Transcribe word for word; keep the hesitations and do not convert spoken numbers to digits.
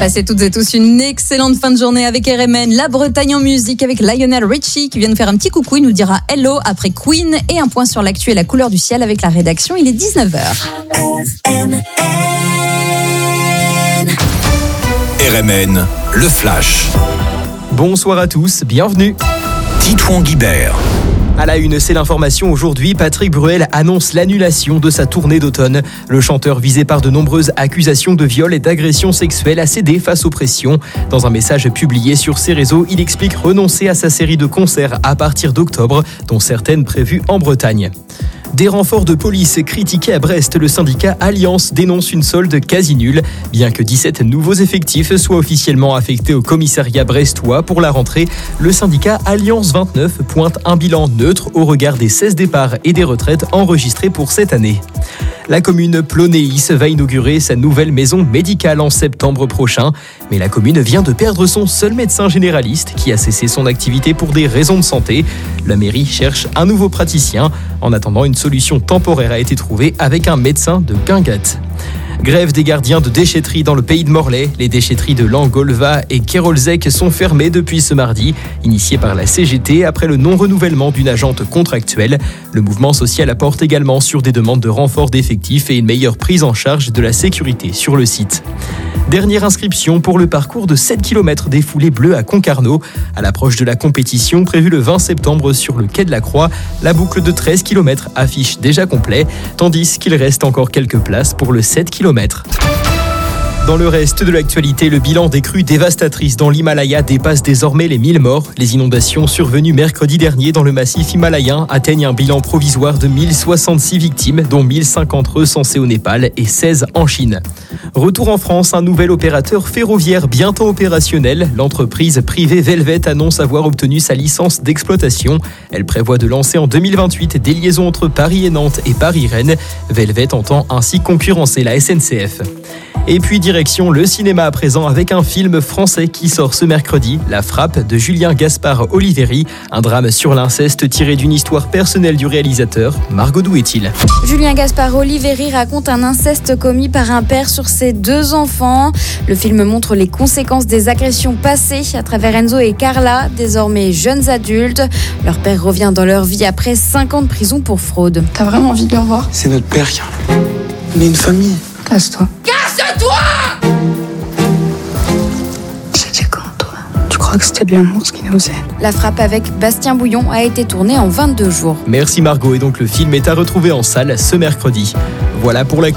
Passez toutes et tous une excellente fin de journée avec R M N. La Bretagne en musique avec Lionel Richie qui vient de faire un petit coucou. Il nous dira hello après Queen et un point sur l'actu et la couleur du ciel avec la rédaction. Il est dix-neuf heures. R M N, le flash. Bonsoir à tous, bienvenue. Titouan Guibert. À la une, c'est l'information aujourd'hui. Patrick Bruel annonce l'annulation de sa tournée d'automne. Le chanteur, visé par de nombreuses accusations de viol et d'agression sexuelle, a cédé face aux pressions. Dans un message publié sur ses réseaux, il explique renoncer à sa série de concerts à partir d'octobre, dont certaines prévues en Bretagne. Des renforts de police critiqués à Brest, le syndicat Alliance dénonce une solde quasi nulle. Bien que dix-sept nouveaux effectifs soient officiellement affectés au commissariat brestois pour la rentrée, le syndicat Alliance vingt-neuf pointe un bilan neutre au regard des seize départs et des retraites enregistrés pour cette année. La commune Plonéis va inaugurer sa nouvelle maison médicale en septembre prochain. Mais la commune vient de perdre son seul médecin généraliste qui a cessé son activité pour des raisons de santé. La mairie cherche un nouveau praticien. En attendant, une solution temporaire a été trouvée avec un médecin de Guingamp. Grève des gardiens de déchetterie dans le pays de Morlaix. Les déchetteries de Langolva et Kerolzec sont fermées depuis ce mardi, initié par la C G T après le non-renouvellement d'une agente contractuelle. Le mouvement social apporte également sur des demandes de renfort d'effectifs et une meilleure prise en charge de la sécurité sur le site. Dernière inscription pour le parcours de sept kilomètres des Foulées Bleues à Concarneau. À l'approche de la compétition prévue le vingt septembre sur le quai de la Croix, la boucle de treize kilomètres affiche déjà complet, tandis qu'il reste encore quelques places pour le sept kilomètres. Dans le reste de l'actualité, le bilan des crues dévastatrices dans l'Himalaya dépasse désormais les mille morts. Les inondations survenues mercredi dernier dans le massif himalayen atteignent un bilan provisoire de mille soixante-six victimes, dont mille cinquante recensées au Népal et seize en Chine. Retour en France, un nouvel opérateur ferroviaire bientôt opérationnel. L'entreprise privée Velvet annonce avoir obtenu sa licence d'exploitation. Elle prévoit de lancer en deux mille vingt-huit des liaisons entre Paris et Nantes et Paris-Rennes. Velvet entend ainsi concurrencer la S N C F. Et puis direction le cinéma à présent avec un film français qui sort ce mercredi, La Frappe de Julien Gaspard Oliveri, un drame sur l'inceste tiré d'une histoire personnelle du réalisateur. Margot, d'où est-il ? Julien Gaspard Oliveri raconte un inceste commis par un père sur ses deux enfants. Le film montre les conséquences des agressions passées à travers Enzo et Carla, désormais jeunes adultes. Leur père revient dans leur vie après cinq ans de prison pour fraude. T'as vraiment envie de le revoir ? C'est notre père, Carla. On est une famille. Casse-toi. Casse-toi ! C'était quand, toi ? Tu crois que c'était de l'amour ce qu'il nous faisait ? La Frappe avec Bastien Bouillon a été tournée en vingt-deux jours. Merci Margot, et donc le film est à retrouver en salle ce mercredi. Voilà pour la